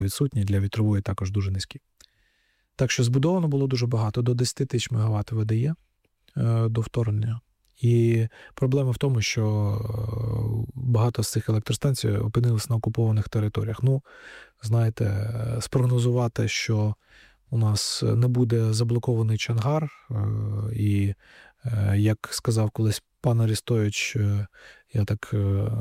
відсутні, для вітрової також дуже низькі. Так що збудовано було дуже багато, до 10 тисяч мегаватт ВДЕ до вторгнення. І проблема в тому, що багато з цих електростанцій опинилися на окупованих територіях. Знаєте, спрогнозувати, що у нас не буде заблокований Чонгар, і, як сказав колись пан Арестович, я так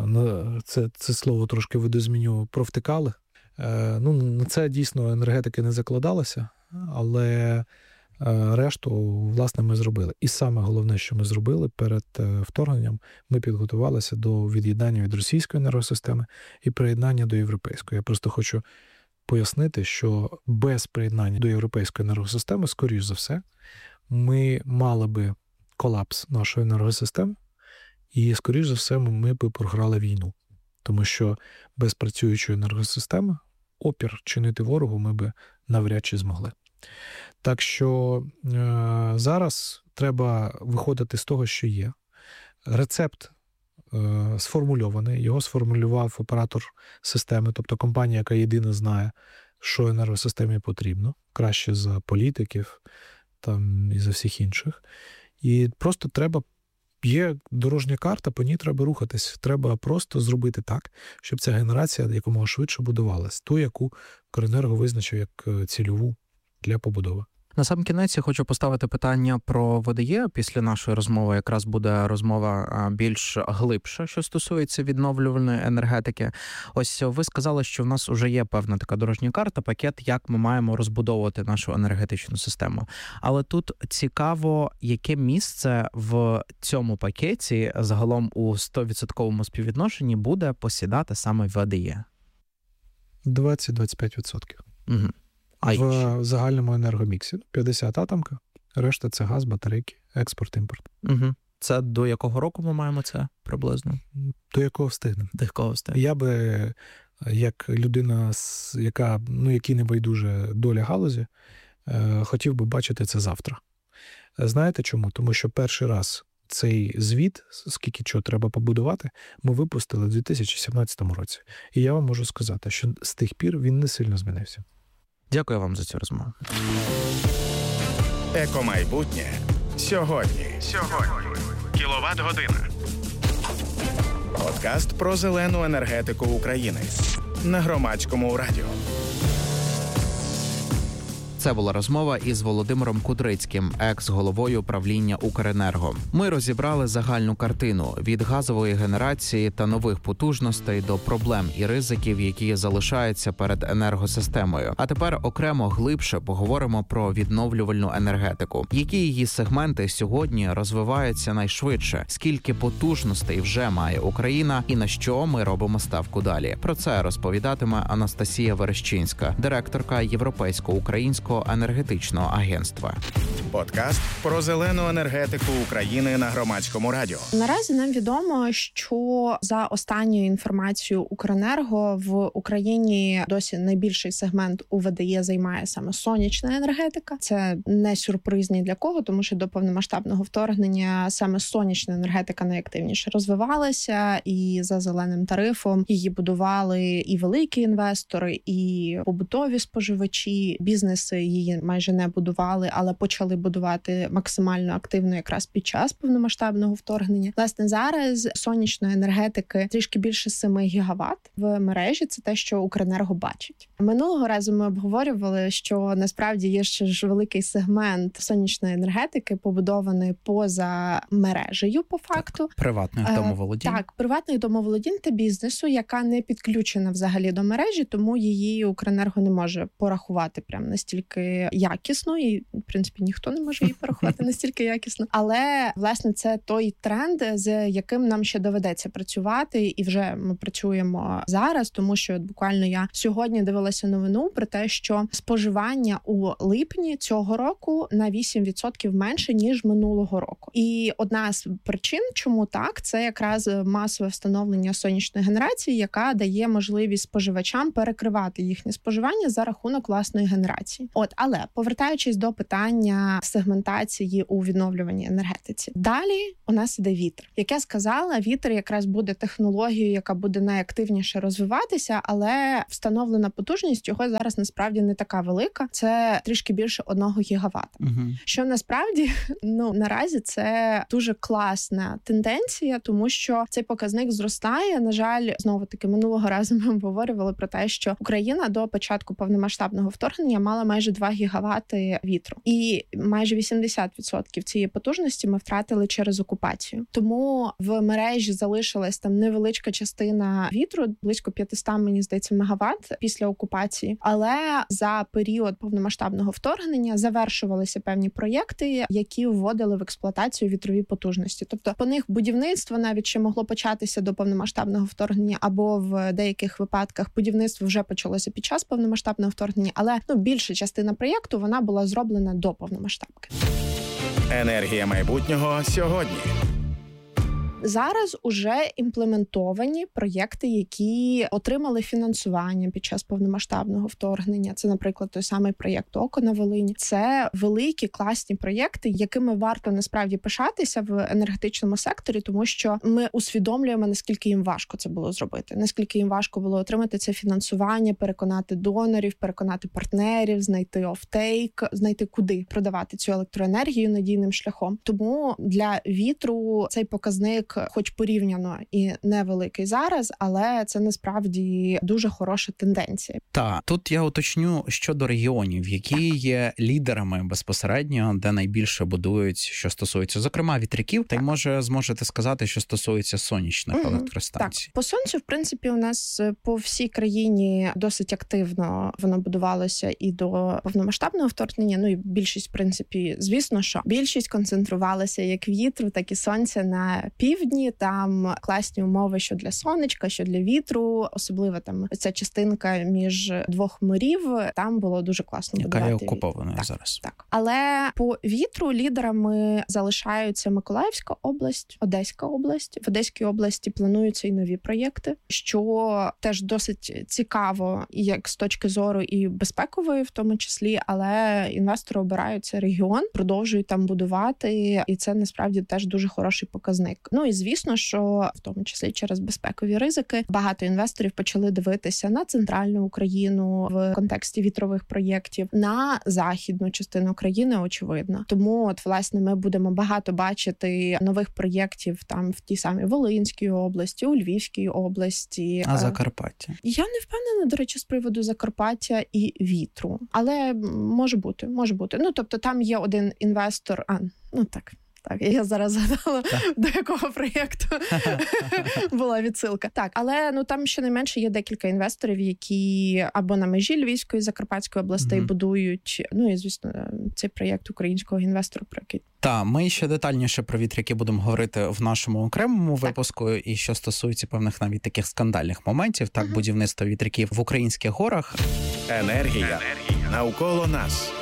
це слово трошки видозміню, провтикали. На це дійсно енергетики не закладалося, але решту, власне, ми зробили. І саме головне, що ми зробили перед вторгненням, ми підготувалися до від'єднання від російської енергосистеми і приєднання до європейської. Я просто хочу пояснити, що без приєднання до європейської енергосистеми, скоріш за все, ми мали би колапс нашої енергосистеми, і, скоріш за все, ми б програли війну. Тому що без працюючої енергосистеми опір чинити ворогу ми би навряд чи змогли. Так що зараз треба виходити з того, що є. Рецепт сформульований, його сформулював оператор системи, тобто компанія, яка єдина знає, що енергосистемі потрібно, краще за політиків і за всіх інших. І просто є дорожня карта, по ній треба рухатись. Треба просто зробити так, щоб ця генерація якомога швидше будувалась. Ту, яку Укренерго визначив як цільову для побудови. На сам кінець я хочу поставити питання про ВДЕ. Після нашої розмови якраз буде розмова більш глибша, що стосується відновлювальної енергетики. Ось ви сказали, що в нас вже є певна така дорожня карта, пакет, як ми маємо розбудовувати нашу енергетичну систему. Але тут цікаво, яке місце в цьому пакеті загалом у 100% співвідношенні буде посідати саме ВДЕ? 20-25%. Угу. В загальному енергоміксі. 50 атомка, решта це газ, батарейки, експорт, імпорт. Угу. Це до якого року ми маємо це приблизно? До якого встигнемо. Я би, як людина, якій не байдуже доля галузі, хотів би бачити це завтра. Знаєте чому? Тому що перший раз цей звіт, скільки чого треба побудувати, ми випустили в 2017 році. І я вам можу сказати, що з тих пір він не сильно змінився. Дякую вам за цю розмову. Екомайбутнє сьогодні. Кіловат-година. Подкаст про зелену енергетику України на Громадському радіо. Це була розмова із Володимиром Кудрицьким, екс-головою правління Укренерго. Ми розібрали загальну картину – від газової генерації та нових потужностей до проблем і ризиків, які залишаються перед енергосистемою. А тепер окремо глибше поговоримо про відновлювальну енергетику. Які її сегменти сьогодні розвиваються найшвидше, скільки потужностей вже має Україна і на що ми робимо ставку далі. Про це розповідатиме Анастасія Верещинська, директорка Європейсько-українського енергетичного агентства. Подкаст про зелену енергетику України на Громадському радіо. Наразі нам відомо, що за останньою інформацією Укренерго в Україні досі найбільший сегмент у ВДЕ займає саме сонячна енергетика. Це не сюрприз ні для кого, тому що до повномасштабного вторгнення саме сонячна енергетика найактивніше розвивалася, і за зеленим тарифом її будували і великі інвестори, і побутові споживачі, бізнеси її майже не будували, але почали будувати максимально активно якраз під час повномасштабного вторгнення. Власне, зараз сонячної енергетики трішки більше 7 гігават в мережі. Це те, що Укренерго бачить. Минулого разу ми обговорювали, що насправді є ще ж великий сегмент сонячної енергетики, побудований поза мережею, по факту. Приватних домоволодінь. Так, приватних домоволодінь та бізнесу, яка не підключена взагалі до мережі, тому її Укренерго не може порахувати прям настільки якісно, і, в принципі, ніхто не може її порахувати настільки якісно. Але, власне, це той тренд, з яким нам ще доведеться працювати, і вже ми працюємо зараз, тому що буквально я сьогодні дивилася новину про те, що споживання у липні цього року на 8% менше, ніж минулого року. І одна з причин, чому так, це якраз масове встановлення сонячної генерації, яка дає можливість споживачам перекривати їхнє споживання за рахунок власної генерації. Але, повертаючись до питання сегментації у відновлюваній енергетиці. Далі у нас іде вітер. Як я сказала, вітер якраз буде технологією, яка буде найактивніше розвиватися, але встановлена потужність його зараз насправді не така велика. Це трішки більше 1 гігавата. Що насправді, наразі це дуже класна тенденція, тому що цей показник зростає. На жаль, знову-таки, минулого разу ми обговорювали про те, що Україна до початку повномасштабного вторгнення мала майже 2 гігавати вітру. І майже 80% цієї потужності ми втратили через окупацію. Тому в мережі залишилась там невеличка частина вітру, близько 500, мені здається, мегаватт після окупації. Але за період повномасштабного вторгнення завершувалися певні проєкти, які вводили в експлуатацію вітрові потужності. Тобто по них будівництво навіть ще могло початися до повномасштабного вторгнення, або в деяких випадках будівництво вже почалося під час повномасштабного вторгнення, але більша частина проєкту вона була зроблена до повномасштабки. Енергія майбутнього сьогодні. Зараз уже імплементовані проєкти, які отримали фінансування під час повномасштабного вторгнення. Це, наприклад, той самий проєкт «Око» на Волині. Це великі, класні проєкти, якими варто насправді пишатися в енергетичному секторі, тому що ми усвідомлюємо, наскільки їм важко це було зробити, наскільки їм важко було отримати це фінансування, переконати донорів, переконати партнерів, знайти офтейк, знайти куди продавати цю електроенергію надійним шляхом. Тому для вітру цей показник хоч порівняно і невеликий зараз, але це насправді дуже хороша тенденція. Так, тут я уточню щодо регіонів, які є лідерами безпосередньо, де найбільше будують, що стосується, зокрема, вітряків, та й може зможете сказати, що стосується сонячних електростанцій. Так, по сонцю, в принципі, у нас по всій країні досить активно воно будувалося і до повномасштабного вторгнення, і більшість, в принципі, звісно, що більшість концентрувалася як вітру, так і сонця на півдні. Там класні умови, що для сонечка, що для вітру, особливо там ця частинка між 2 морів, там було дуже класно будувати. Яка є окупованою зараз. Так. Але по вітру лідерами залишаються Миколаївська область, Одеська область. В Одеській області плануються і нові проєкти, що теж досить цікаво, як з точки зору і безпекової в тому числі, але інвестори обирають цей регіон, продовжують там будувати, і це насправді теж дуже хороший показник. І звісно, що в тому числі через безпекові ризики багато інвесторів почали дивитися на центральну Україну в контексті вітрових проєктів, на західну частину країни, очевидно. Тому, власне, ми будемо багато бачити нових проєктів там в тій самій Волинській області, у Львівській області. А Закарпаття? Я не впевнена, до речі, з приводу Закарпаття і вітру. Але може бути. Тобто там є один інвестор, Так, я зараз згадала, до якого проєкту була відсилка. Так, але там щонайменше є декілька інвесторів, які або на межі Львівської, Закарпатської областей будують. І, звісно, цей проєкт українського інвестора, про який... Так, ми ще детальніше про вітряки будемо говорити в нашому окремому випуску, і що стосується певних навіть таких скандальних моментів, будівництва вітряків в українських горах. Енергія навколо нас.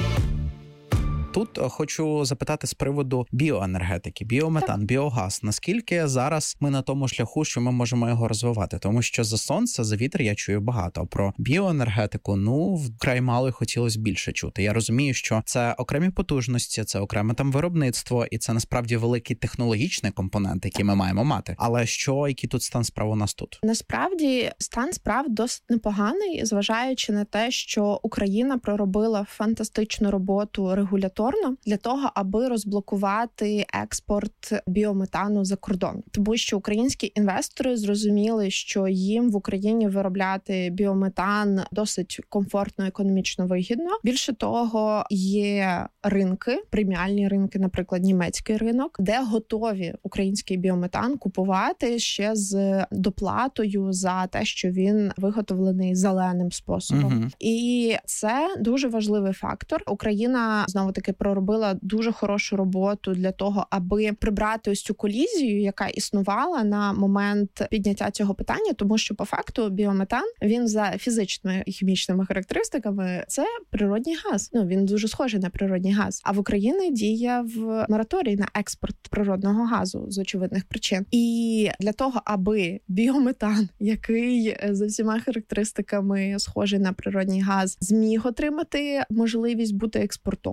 Тут хочу запитати з приводу біоенергетики, біометан, біогаз. Наскільки зараз ми на тому шляху, що ми можемо його розвивати? Тому що за сонце, за вітер я чую багато. Про біоенергетику, вкрай мало хотілося більше чути. Я розумію, що це окремі потужності, це окреме там виробництво, і це насправді великий технологічний компонент, який ми маємо мати. Але який тут стан справ у нас тут? Насправді стан справ досить непоганий, зважаючи на те, що Україна проробила фантастичну роботу регуляторно для того, аби розблокувати експорт біометану за кордон. Тому що українські інвестори зрозуміли, що їм в Україні виробляти біометан досить комфортно, економічно вигідно. Більше того, є ринки, преміальні ринки, наприклад, німецький ринок, де готові український біометан купувати ще з доплатою за те, що він виготовлений зеленим способом. І це дуже важливий фактор. Україна, знову-таки, проробила дуже хорошу роботу для того, аби прибрати ось цю колізію, яка існувала на момент підняття цього питання, тому що по факту біометан, він за фізичними і хімічними характеристиками це природній газ. Він дуже схожий на природній газ. А в Україні діє в мораторій на експорт природного газу з очевидних причин. І для того, аби біометан, який за всіма характеристиками схожий на природній газ, зміг отримати можливість бути експортованим за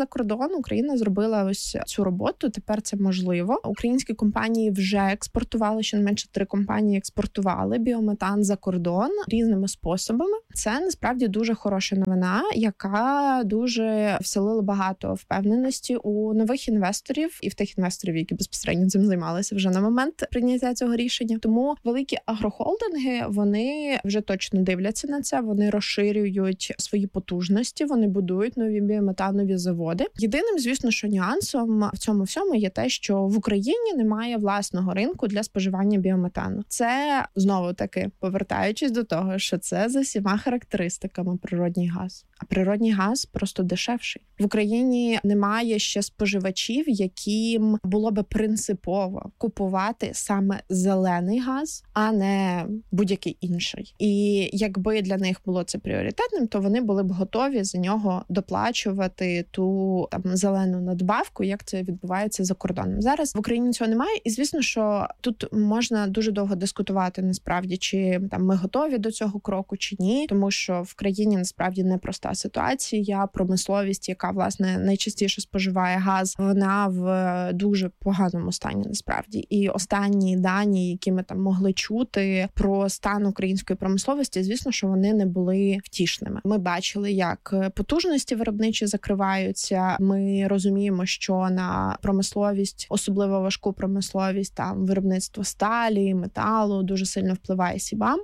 кордон. Україна зробила ось цю роботу. Тепер це можливо. Українські компанії вже експортували, щонайменше 3 компанії експортували біометан за кордон різними способами. Це насправді дуже хороша новина, яка дуже вселила багато впевненості у нових інвесторів і в тих інвесторів, які безпосередньо цим займалися вже на момент прийняття цього рішення. Тому великі агрохолдинги, вони вже точно дивляться на це, вони розширюють свої потужності, вони будують нові біометанові заводи. Єдиним, звісно, що нюансом в цьому всьому є те, що в Україні немає власного ринку для споживання біометану. Це, знову-таки, повертаючись до того, що це за всіма характеристиками природній газ. А природній газ просто дешевший. В Україні немає ще споживачів, яким було би принципово купувати саме зелений газ, а не будь-який інший. І якби для них було це пріоритетним, то вони були б готові за нього доплачувати ту зелену надбавку, як це відбувається за кордоном. Зараз в Україні цього немає, і звісно, що тут можна дуже довго дискутувати насправді, чи ми готові до цього кроку, чи ні, тому що в країні насправді непроста ситуація, промисловість, яка, власне, найчастіше споживає газ, вона в дуже поганому стані, насправді. І останні дані, які ми могли чути про стан української промисловості, звісно, що вони не були втішними. Ми бачили, як потужності виробничі закриваються. Ми розуміємо, що на промисловість, особливо важку промисловість, виробництво сталі, металу дуже сильно впливає СІБАМ.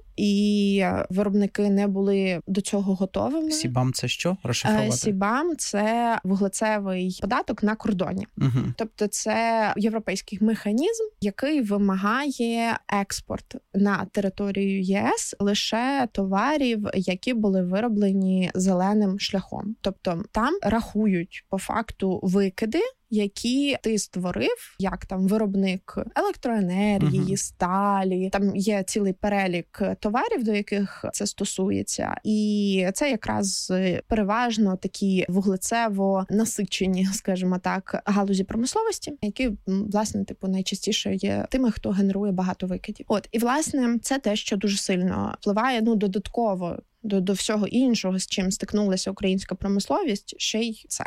І виробники не були до цього готовими. СІБАМ – це що? Розшифрувати? СІБАМ – це вуглецевий податок на кордоні. Угу. Тобто це європейський механізм, який вимагає експорт на територію ЄС лише товарів, які були вироблені зеленим шляхом. Тобто там рахують по факту викиди, які ти створив, як виробник електроенергії, сталі. Там є цілий перелік товарів, до яких це стосується. І це якраз переважно такі вуглецево насичені, скажімо так, галузі промисловості, які, власне, найчастіше є тими, хто генерує багато викидів. І, власне, це те, що дуже сильно впливає, додатково до всього іншого, з чим стикнулася українська промисловість, ще й це.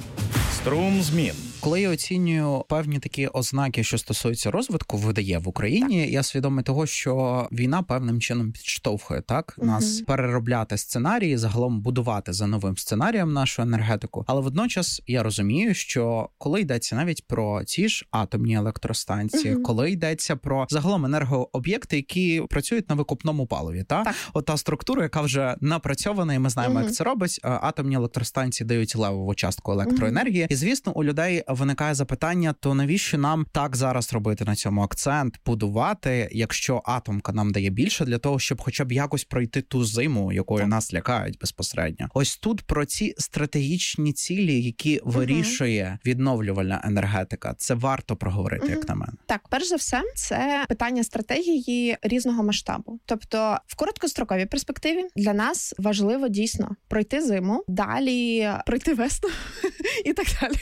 Струм змін. Коли я оцінюю певні такі ознаки, що стосуються розвитку ВДЕ в Україні, я свідомий того, що війна певним чином підштовхує нас переробляти сценарії, загалом будувати за новим сценарієм нашу енергетику. Але водночас я розумію, що коли йдеться навіть про ті ж атомні електростанції, коли йдеться про загалом енергооб'єкти, які працюють на викопному паливі, та структура, яка вже напрацьована, і ми знаємо, як це робить. Атомні електростанції дають левову частку електроенергії. І, звісно, у людей виникає запитання, то навіщо нам так зараз робити на цьому акцент, будувати, якщо атомка нам дає більше, для того, щоб хоча б якось пройти ту зиму, якою нас лякають безпосередньо. Ось тут про ці стратегічні цілі, які вирішує відновлювальна енергетика, це варто проговорити, як на мене. Так, перш за все, це питання стратегії різного масштабу. Тобто, в короткостроковій перспективі для нас важливо дійсно пройти зиму, далі пройти весну і так далі.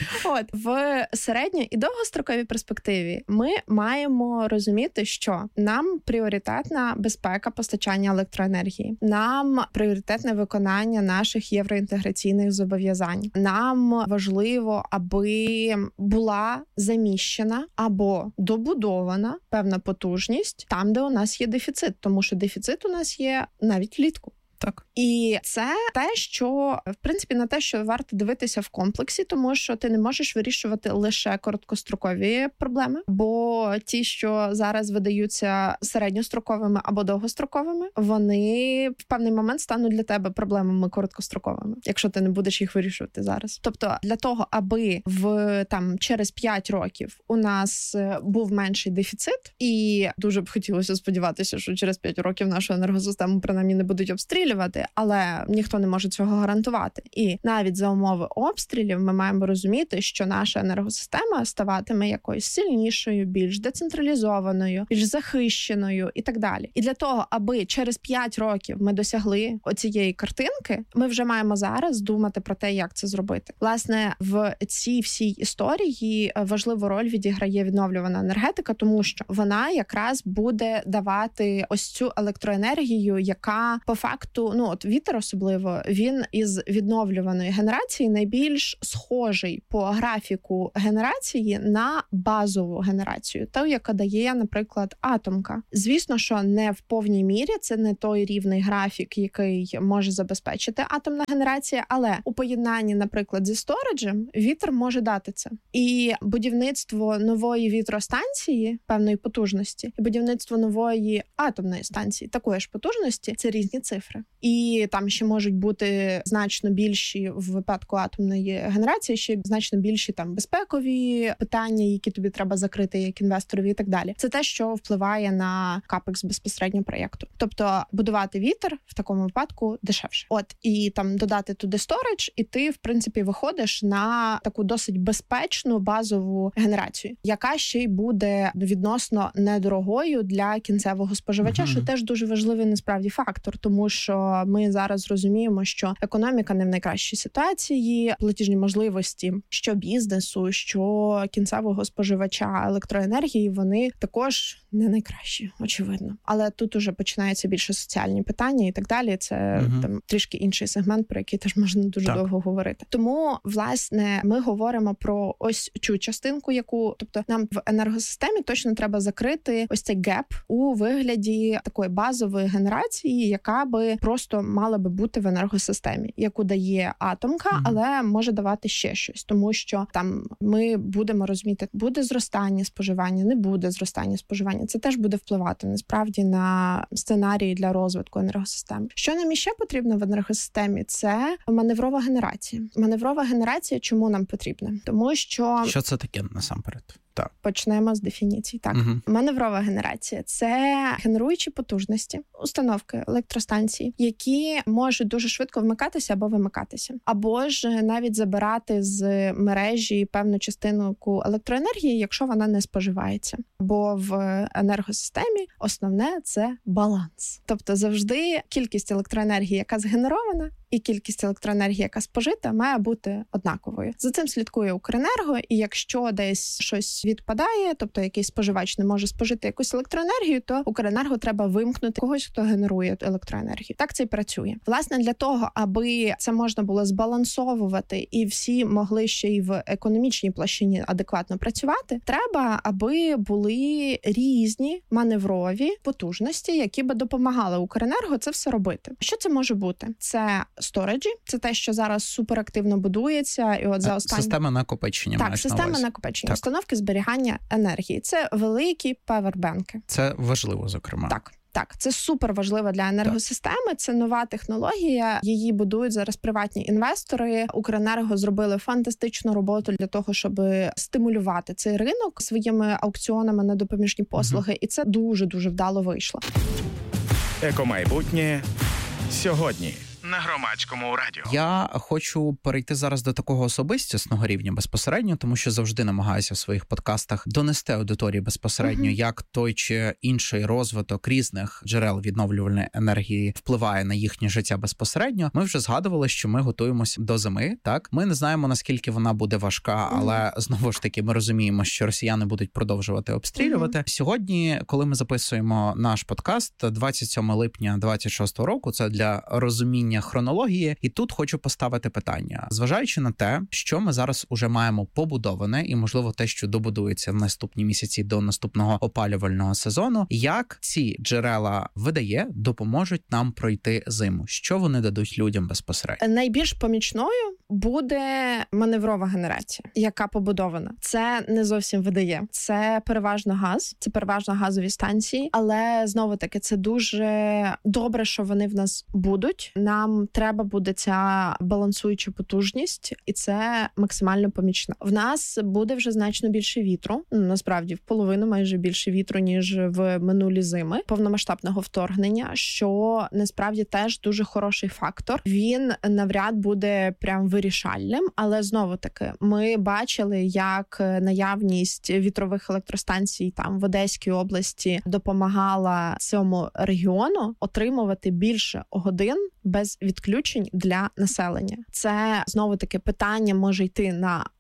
В середньо- і довгостроковій перспективі ми маємо розуміти, що нам пріоритетна безпека постачання електроенергії, нам пріоритетне виконання наших євроінтеграційних зобов'язань. Нам важливо, аби була заміщена або добудована певна потужність там, де у нас є дефіцит, тому що дефіцит у нас є навіть влітку. Так. І це те, що, в принципі, на те, що варто дивитися в комплексі, тому що ти не можеш вирішувати лише короткострокові проблеми, бо ті, що зараз видаються середньостроковими або довгостроковими, вони в певний момент стануть для тебе проблемами короткостроковими, якщо ти не будеш їх вирішувати зараз. Тобто для того, аби через 5 років у нас був менший дефіцит, і дуже б хотілося сподіватися, що через 5 років нашу енергосистему принаймні не будуть обстрілювати, але ніхто не може цього гарантувати. І навіть за умови обстрілів ми маємо розуміти, що наша енергосистема ставатиме якоюсь сильнішою, більш децентралізованою, більш захищеною і так далі. І для того, аби через 5 років ми досягли оцієї картинки, ми вже маємо зараз думати про те, як це зробити. Власне, в цій всій історії важливу роль відіграє відновлювана енергетика, тому що вона якраз буде давати ось цю електроенергію, яка по факту факту, вітер особливо, він із відновлюваної генерації найбільш схожий по графіку генерації на базову генерацію, ту, яка дає, наприклад, атомка. Звісно, що не в повній мірі, це не той рівний графік, який може забезпечити атомна генерація, але у поєднанні, наприклад, зі сториджем, вітер може дати це. І будівництво нової вітростанції певної потужності, і будівництво нової атомної станції такої ж потужності – це різні цифри. І там ще можуть бути значно більші в випадку атомної генерації, ще значно більші там безпекові питання, які тобі треба закрити як інвесторові і так далі. Це те, що впливає на капекс безпосередньо проєкту. Тобто будувати вітер в такому випадку дешевше. І там додати туди сторидж, і ти, в принципі, виходиш на таку досить безпечну базову генерацію, яка ще й буде відносно недорогою для кінцевого споживача, що теж дуже важливий насправді фактор, тому що ми зараз розуміємо, що економіка не в найкращій ситуації, платіжні можливості що бізнесу, що кінцевого споживача електроенергії, вони також не найкращі, очевидно. Але тут уже починаються більше соціальні питання і так далі. Це там трішки інший сегмент, про який теж можна дуже довго говорити. Тому, власне, ми говоримо про ось цю частинку, тобто нам в енергосистемі точно треба закрити ось цей геп у вигляді такої базової генерації, яка би просто мала би бути в енергосистемі, яку дає атомка, але може давати ще щось, тому що там ми будемо розуміти, буде зростання споживання, не буде зростання споживання. Це теж буде впливати насправді на сценарії для розвитку енергосистеми. Що нам іще потрібно в енергосистемі? Це маневрова генерація. Маневрова генерація чому нам потрібна? Тому що... Що це таке насамперед? Так. Почнемо з дефініцій. Так. Маневрова генерація – це генеруючі потужності, установки, електростанції, які можуть дуже швидко вмикатися або вимикатися. Або ж навіть забирати з мережі певну частину електроенергії, якщо вона не споживається. Бо в енергосистемі основне – це баланс. Тобто завжди кількість електроенергії, яка згенерована, і кількість електроенергії, яка спожита, має бути однаковою. За цим слідкує Укренерго, і якщо десь щось відпадає, тобто якийсь споживач не може спожити якусь електроенергію, то Укренерго треба вимкнути когось, хто генерує електроенергію. Так це і працює. Власне, для того, аби це можна було збалансовувати і всі могли ще й в економічній площині адекватно працювати, треба, аби були різні маневрові потужності, які би допомагали Укренерго це все робити. Що це може бути? Це сториджі, це те, що зараз суперактивно будується. І за останні... Система накопичення. Так, система накопичення. Установки зберігання енергії. Це великі павербенки. Це важливо, зокрема. Так, це супер важливо для енергосистеми, це нова технологія, її будують зараз приватні інвестори. Укренерго зробили фантастичну роботу для того, щоб стимулювати цей ринок своїми аукціонами на допоміжні послуги, і це дуже-дуже вдало вийшло. Екомайбутнє сьогодні. На Громадському радіо. Я хочу перейти зараз до такого особистісного рівня безпосередньо, тому що завжди намагаюся в своїх подкастах донести аудиторії безпосередньо, як той чи інший розвиток різних джерел відновлювальної енергії впливає на їхнє життя безпосередньо. Ми вже згадували, що ми готуємося до зими, так? Ми не знаємо, наскільки вона буде важка, але знову ж таки ми розуміємо, що росіяни будуть продовжувати обстрілювати. Сьогодні, коли ми записуємо наш подкаст, 27 липня 26 року, це для розуміння хронології, і тут хочу поставити питання. Зважаючи на те, що ми зараз уже маємо побудоване, і, можливо, те, що добудується в наступні місяці до наступного опалювального сезону, як ці джерела ВДЕ допоможуть нам пройти зиму? Що вони дадуть людям безпосередньо? Найбільш помічною буде маневрова генерація, яка побудована. Це не зовсім ВДЕ. Це переважно газ, це переважно газові станції, але, знову-таки, це дуже добре, що вони в нас будуть. Нам треба буде ця балансуюча потужність, і це максимально помічно. В нас буде вже значно більше вітру, насправді в половину майже більше вітру, ніж в минулі зими повномасштабного вторгнення, що насправді теж дуже хороший фактор. Він навряд буде прям вирішальним, але знову-таки ми бачили, як наявність вітрових електростанцій там в Одеській області допомагала цьому регіону отримувати більше годин без відключень для населення. Це, знову-таки, питання може йти на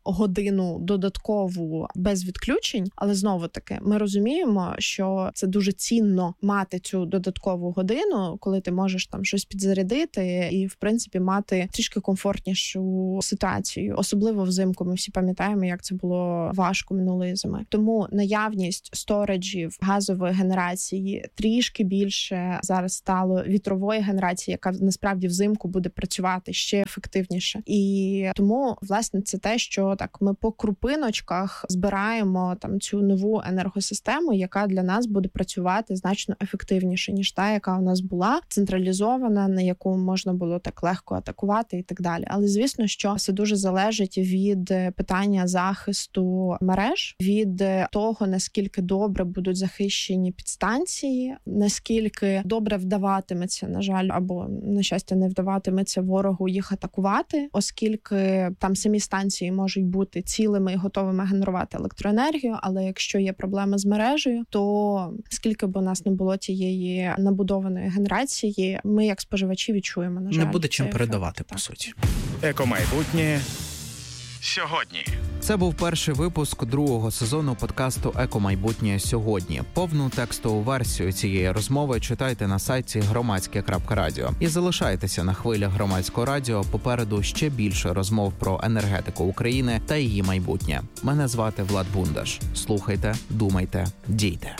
годину додаткову без відключень, але знову-таки ми розуміємо, що це дуже цінно мати цю додаткову годину, коли ти можеш там щось підзарядити і, в принципі, мати трішки комфортнішу ситуацію. Особливо взимку, ми всі пам'ятаємо, як це було важко минулої зими. Тому наявність сториджів газової генерації трішки більше зараз стало вітрової генерації, яка насправді взимку буде працювати ще ефективніше. І тому, власне, це те, що так ми по крупиночках збираємо там цю нову енергосистему, яка для нас буде працювати значно ефективніше, ніж та, яка у нас була, централізована, на яку можна було так легко атакувати і так далі. Але, звісно, що все дуже залежить від питання захисту мереж, від того, наскільки добре будуть захищені підстанції, наскільки добре вдаватиметься, на жаль, або, на щастя, не вдаватиметься ворогу їх атакувати, оскільки там самі станції можуть бути цілими і готовими генерувати електроенергію, але якщо є проблеми з мережею, то скільки б у нас не було тієї набудованої генерації, ми як споживачі відчуємо, на жаль. Не буде чим передавати, ефект, по суті. Екомайбутнє сьогодні. Це був перший випуск другого сезону подкасту «Екомайбутнє сьогодні». Повну текстову версію цієї розмови читайте на сайті громадське.радіо. І залишайтеся на хвилях Громадського радіо. Попереду ще більше розмов про енергетику України та її майбутнє. Мене звати Влад Бундаш. Слухайте, думайте, дійте.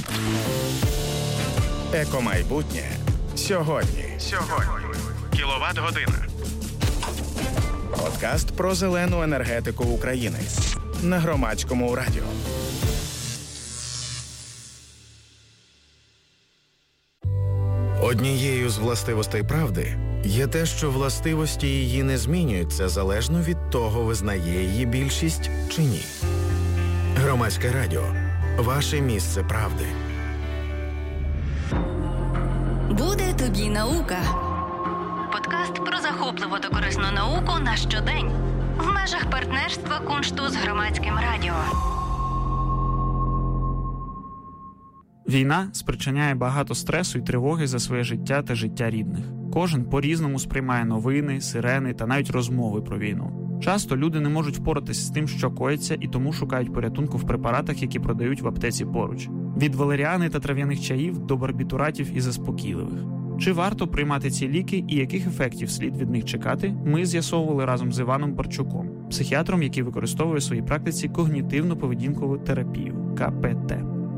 Екомайбутнє сьогодні. Кіловат-година. Подкаст про зелену енергетику України на Громадському радіо. Однією з властивостей правди є те, що властивості її не змінюються залежно від того, визнає її більшість чи ні. Громадське радіо. Ваше місце правди. Буде тобі наука. Подкаст про захопливу та корисну науку на щодень. В межах партнерства Куншту з Громадським радіо. Війна спричиняє багато стресу і тривоги за своє життя та життя рідних. Кожен по-різному сприймає новини, сирени та навіть розмови про війну. Часто люди не можуть впоратися з тим, що коїться, і тому шукають порятунку в препаратах, які продають в аптеці поруч. Від валеріани та трав'яних чаїв до барбітуратів і заспокійливих. Чи варто приймати ці ліки і яких ефектів слід від них чекати, ми з'ясовували разом з Іваном Барчуком, психіатром, який використовує в своїй практиці когнітивно-поведінкову терапію – КПТ.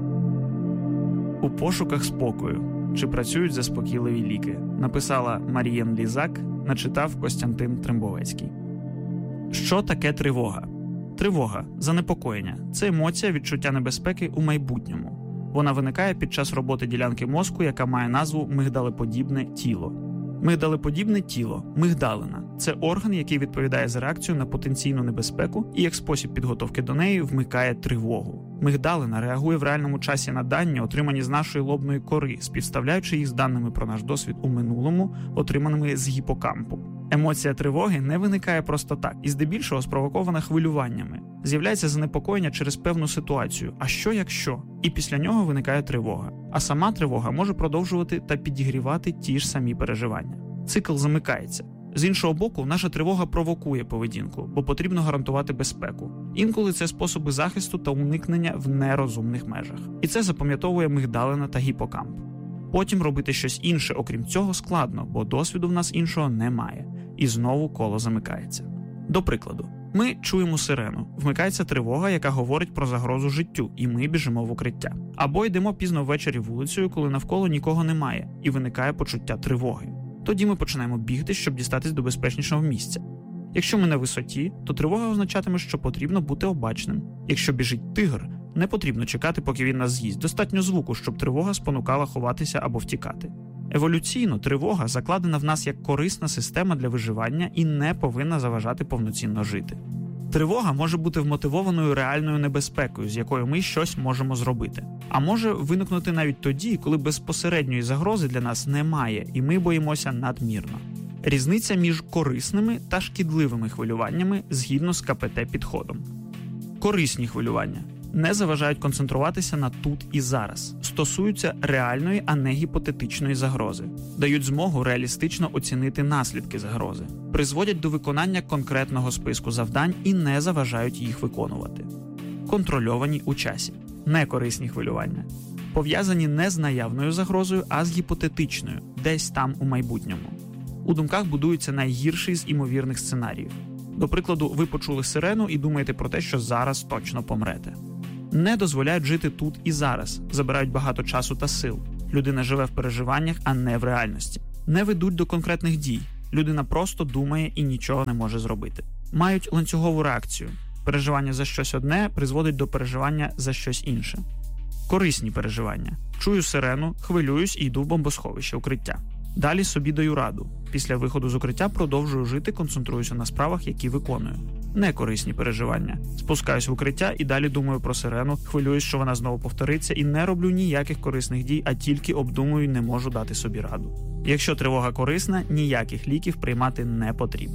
У пошуках спокою. Чи працюють заспокійливі ліки? Написала Марієн Лізак, начитав Костянтин Трембовецький. Що таке тривога? Тривога, занепокоєння – це емоція, відчуття небезпеки у майбутньому. Вона виникає під час роботи ділянки мозку, яка має назву мигдалеподібне тіло. Мигдалеподібне тіло – мигдалина. Це орган, який відповідає за реакцію на потенційну небезпеку і як спосіб підготовки до неї вмикає тривогу. Мигдалина реагує в реальному часі на дані, отримані з нашої лобної кори, співставляючи їх з даними про наш досвід у минулому, отриманими з гіпокампу. Емоція тривоги не виникає просто так, і здебільшого спровокована хвилюваннями. З'являється занепокоєння через певну ситуацію, а що якщо? І після нього виникає тривога. А сама тривога може продовжувати та підігрівати ті ж самі переживання. Цикл замикається. З іншого боку, наша тривога провокує поведінку, бо потрібно гарантувати безпеку. Інколи це способи захисту та уникнення в нерозумних межах. І це запам'ятовує мигдалина та гіпокамп. Потім робити щось інше, окрім цього, складно, бо досвіду в нас іншого немає. І знову коло замикається. До прикладу, ми чуємо сирену, вмикається тривога, яка говорить про загрозу життю, і ми біжимо в укриття. Або йдемо пізно ввечері вулицею, коли навколо нікого немає, і виникає почуття тривоги. Тоді ми починаємо бігти, щоб дістатись до безпечнішого місця. Якщо ми на висоті, то тривога означатиме, що потрібно бути обачним. Якщо біжить тигр, не потрібно чекати, поки він нас з'їсть. Достатньо звуку, щоб тривога спонукала ховатися або втікати. Еволюційно тривога закладена в нас як корисна система для виживання і не повинна заважати повноцінно жити. Тривога може бути вмотивованою реальною небезпекою, з якою ми щось можемо зробити. А може виникнути навіть тоді, коли безпосередньої загрози для нас немає, і ми боїмося надмірно. Різниця між корисними та шкідливими хвилюваннями згідно з КПТ-підходом. Корисні хвилювання. не заважають концентруватися на тут і зараз, стосуються реальної, а не гіпотетичної загрози, дають змогу реалістично оцінити наслідки загрози, призводять до виконання конкретного списку завдань і не заважають їх виконувати. Контрольовані у часі, некорисні хвилювання, пов'язані не з наявною загрозою, а з гіпотетичною, десь там у майбутньому. У думках будується найгірший з імовірних сценаріїв. До прикладу, ви почули сирену і думаєте про те, що зараз точно помрете. Не дозволяють жити тут і зараз, забирають багато часу та сил. Людина живе в переживаннях, а не в реальності. Не ведуть до конкретних дій. Людина просто думає і нічого не може зробити. Мають ланцюгову реакцію. Переживання за щось одне призводить до переживання за щось інше. Корисні переживання. Чую сирену, хвилююсь і йду в бомбосховище, укриття. Далі собі даю раду. Після виходу з укриття продовжую жити, концентруюся на справах, які виконую. Некорисні переживання. Спускаюсь в укриття і далі думаю про сирену, хвилююсь, що вона знову повториться, і не роблю ніяких корисних дій, а тільки обдумую і не можу дати собі раду. Якщо тривога корисна, ніяких ліків приймати не потрібно.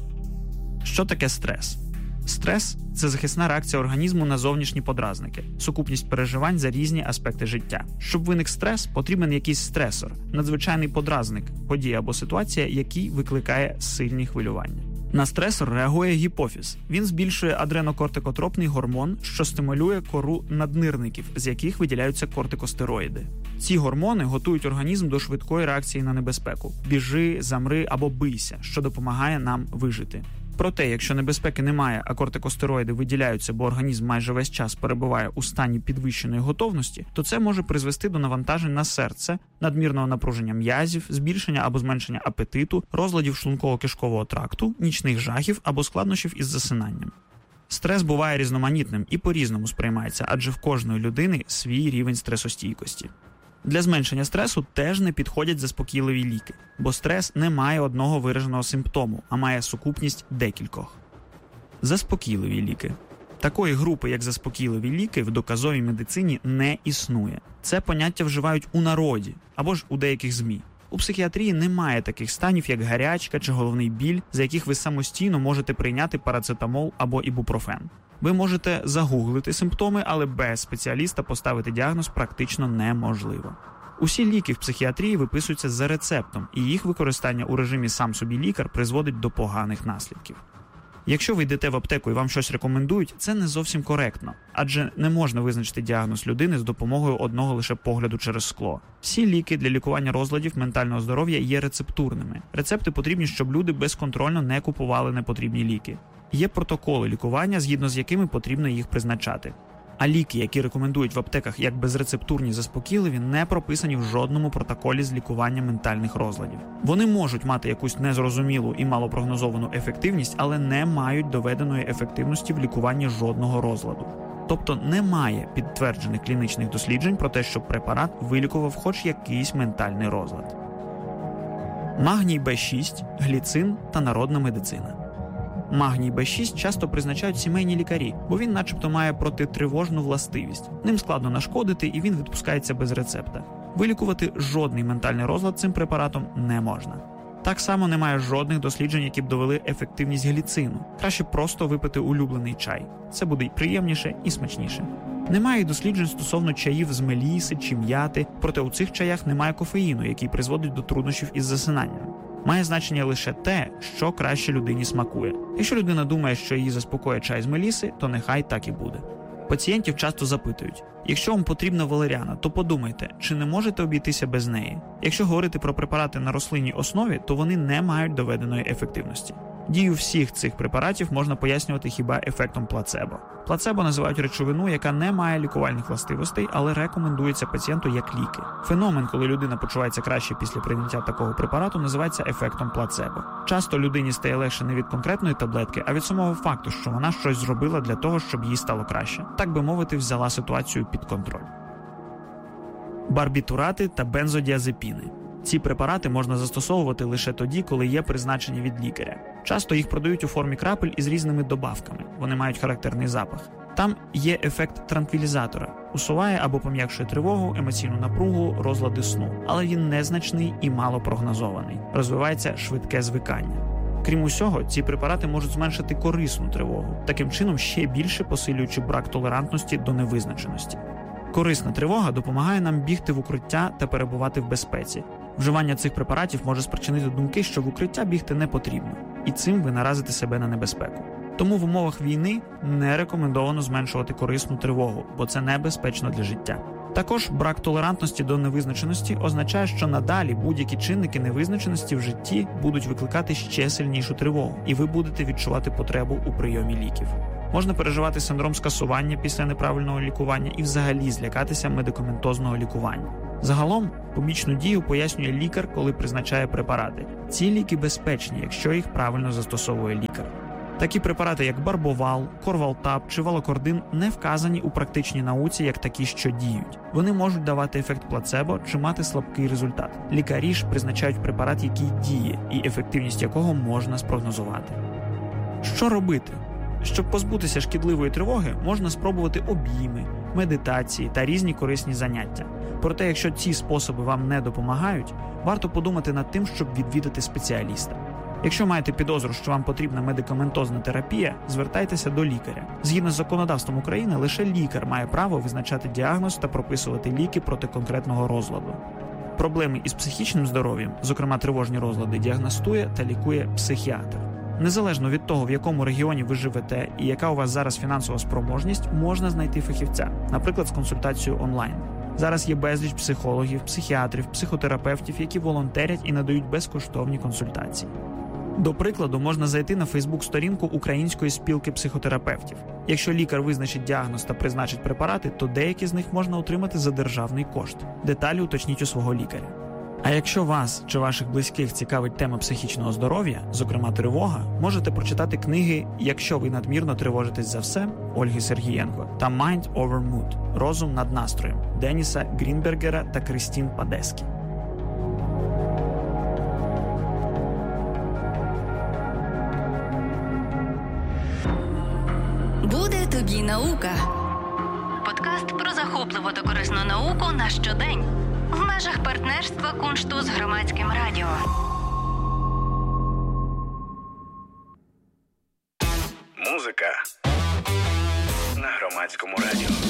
Що таке стрес? Стрес – це захисна реакція організму на зовнішні подразники, сукупність переживань за різні аспекти життя. Щоб виник стрес, потрібен якийсь стресор, надзвичайний подразник, подія або ситуація, який викликає сильні хвилювання. На стресор реагує гіпофіз. Він збільшує адренокортикотропний гормон, що стимулює кору наднирників, з яких виділяються кортикостероїди. Ці гормони готують організм до швидкої реакції на небезпеку – біжи, замри або бийся, що допомагає нам вижити. Проте, якщо небезпеки немає, а кортикостероїди виділяються, бо організм майже весь час перебуває у стані підвищеної готовності, то це може призвести до навантажень на серце, надмірного напруження м'язів, збільшення або зменшення апетиту, розладів шлунково-кишкового тракту, нічних жахів або складнощів із засинанням. Стрес буває різноманітним і по-різному сприймається, адже в кожної людини свій рівень стресостійкості. Для зменшення стресу теж не підходять заспокійливі ліки, бо стрес не має одного вираженого симптому, а має сукупність декількох. Заспокійливі ліки. Такої групи, як заспокійливі ліки, в доказовій медицині не існує. Це поняття вживають у народі, або ж у деяких ЗМІ. У психіатрії немає таких станів, як гарячка чи головний біль, за яких ви самостійно можете прийняти парацетамол або ібупрофен. Ви можете загуглити симптоми, але без спеціаліста поставити діагноз практично неможливо. Усі ліки в психіатрії виписуються за рецептом, і їх використання у режимі «сам собі лікар» призводить до поганих наслідків. Якщо ви йдете в аптеку і вам щось рекомендують, це не зовсім коректно, адже не можна визначити діагноз людини з допомогою одного лише погляду через скло. Всі ліки для лікування розладів ментального здоров'я є рецептурними. Рецепти потрібні, щоб люди безконтрольно не купували непотрібні ліки. Є протоколи лікування, згідно з якими потрібно їх призначати. А ліки, які рекомендують в аптеках як безрецептурні заспокійливі, не прописані в жодному протоколі з лікування ментальних розладів. Вони можуть мати якусь незрозумілу і малопрогнозовану ефективність, але не мають доведеної ефективності в лікуванні жодного розладу. Тобто немає підтверджених клінічних досліджень про те, що препарат вилікував хоч якийсь ментальний розлад. Магній Б6, гліцин та народна медицина. Магній Б6 часто призначають сімейні лікарі, бо він начебто має протитривожну властивість. Ним складно нашкодити і він відпускається без рецепта. Вилікувати жодний ментальний розлад цим препаратом не можна. Так само немає жодних досліджень, які б довели ефективність гліцину. Краще просто випити улюблений чай. Це буде і приємніше, і смачніше. Немає й досліджень стосовно чаїв з меліси чи м'яти, проте у цих чаях немає кофеїну, який призводить до труднощів із засинанням. Має значення лише те, що краще людині смакує. Якщо людина думає, що її заспокоює чай з меліси, то нехай так і буде. Пацієнтів часто запитують: якщо вам потрібна валеріана, то подумайте, чи не можете обійтися без неї. Якщо говорити про препарати на рослинній основі, то вони не мають доведеної ефективності. Дію всіх цих препаратів можна пояснювати хіба ефектом плацебо. Плацебо називають речовину, яка не має лікувальних властивостей, але рекомендується пацієнту як ліки. Феномен, коли людина почувається краще після прийняття такого препарату, називається ефектом плацебо. Часто людині стає легше не від конкретної таблетки, а від самого факту, що вона щось зробила для того, щоб їй стало краще. Так би мовити, взяла ситуацію під контроль. Барбітурати та бензодіазепіни. Ці препарати можна застосовувати лише тоді, коли є призначення від лікаря. Часто їх продають у формі крапель із різними добавками. Вони мають характерний запах. Там є ефект транквілізатора. Усуває або пом'якшує тривогу, емоційну напругу, розлади сну. Але він незначний і малопрогнозований. Розвивається швидке звикання. Крім усього, ці препарати можуть зменшити корисну тривогу, таким чином ще більше посилюючи брак толерантності до невизначеності. Корисна тривога допомагає нам бігти в укриття та перебувати в безпеці. Вживання цих препаратів може спричинити думки, що в укриття бігти не потрібно, і цим ви наразите себе на небезпеку. Тому в умовах війни не рекомендовано зменшувати корисну тривогу, бо це небезпечно для життя. Також брак толерантності до невизначеності означає, що надалі будь-які чинники невизначеності в житті будуть викликати ще сильнішу тривогу, і ви будете відчувати потребу у прийомі ліків. Можна переживати синдром скасування після неправильного лікування і взагалі злякатися медикаментозного лікування. Загалом, побічну дію пояснює лікар, коли призначає препарати. Ці ліки безпечні, якщо їх правильно застосовує лікар. Такі препарати, як барбовал, корвалтаб чи валокордин, не вказані у практичній науці як такі, що діють. Вони можуть давати ефект плацебо чи мати слабкий результат. Лікарі ж призначають препарат, який діє, і ефективність якого можна спрогнозувати. Що робити? Щоб позбутися шкідливої тривоги, можна спробувати обійми, медитації та різні корисні заняття. Проте, якщо ці способи вам не допомагають, варто подумати над тим, щоб відвідати спеціаліста. Якщо маєте підозру, що вам потрібна медикаментозна терапія, звертайтеся до лікаря. Згідно з законодавством України, лише лікар має право визначати діагноз та прописувати ліки проти конкретного розладу. Проблеми із психічним здоров'ям, зокрема тривожні розлади, діагностує та лікує психіатр. Незалежно від того, в якому регіоні ви живете і яка у вас зараз фінансова спроможність, можна знайти фахівця, наприклад, з консультацією онлайн. Зараз є безліч психологів, психіатрів, психотерапевтів, які волонтерять і надають безкоштовні консультації. До прикладу, можна зайти на Фейсбук-сторінку Української спілки психотерапевтів. Якщо лікар визначить діагноз та призначить препарати, то деякі з них можна отримати за державний кошт. Деталі уточніть у свого лікаря. А якщо вас чи ваших близьких цікавить тема психічного здоров'я, зокрема тривога, можете прочитати книги «Якщо ви надмірно тривожитесь за все» Ольги Сергієнко та «Mind over Mood» «Розум над настроєм» Деніса Грінбергера та Крістін Падескі. Буде тобі наука. Подкаст про захопливу та корисну науку на щодень. В межах партнерства Куншту з Громадським радіо. Музика на Громадському радіо.